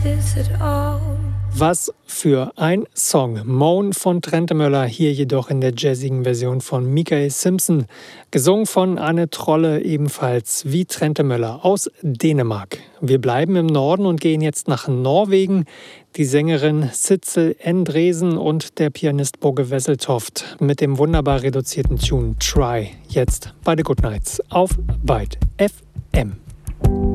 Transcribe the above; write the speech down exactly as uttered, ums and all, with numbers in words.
this at all. Was für ein Song. Moan von Trentemøller, hier jedoch in der jazzigen Version von Mikael Simpson. Gesungen von Anne Trolle, ebenfalls wie Trentemøller aus Dänemark. Wir bleiben im Norden und gehen jetzt nach Norwegen. Die Sängerin Sissel Endresen und der Pianist Boge Wesseltoft mit dem wunderbar reduzierten Tune Try. Jetzt bei The Good Nights auf Byte F M.